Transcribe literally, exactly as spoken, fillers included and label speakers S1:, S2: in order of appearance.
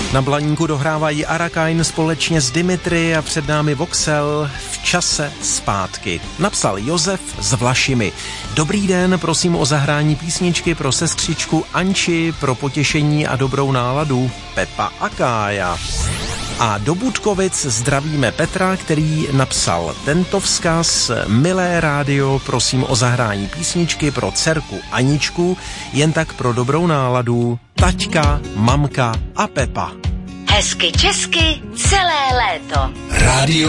S1: Na Blaníku dohrávají Arakain společně s Dimitri a před námi Voxel v čase zpátky. Napsal Josef z Vlašimi. Dobrý den, prosím o zahrání písničky pro sestřičku Anči, pro potěšení a dobrou náladu Pepa a Kája. A do Budkovic zdravíme Petra, který napsal tento vzkaz. Milé rádio, prosím o zahrání písničky pro dcerku Aničku, jen tak pro dobrou náladu, taťka, mamka a Pepa.
S2: Hezky česky celé léto.
S3: Rádio